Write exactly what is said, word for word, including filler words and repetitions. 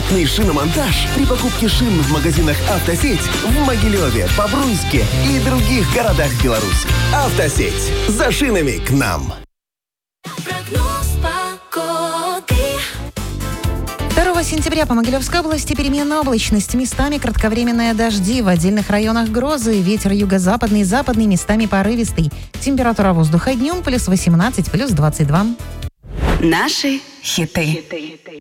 Бесплатный шиномонтаж при покупке шин в магазинах «Автосеть» в Могилеве, Бобруйске и других городах Беларуси. «Автосеть». За шинами к нам. второго сентября по Могилевской области переменная облачность. Местами кратковременные дожди. В отдельных районах грозы. Ветер юго-западный, западный, местами порывистый. Температура воздуха днем плюс восемнадцать, плюс двадцать два. Наши хиты.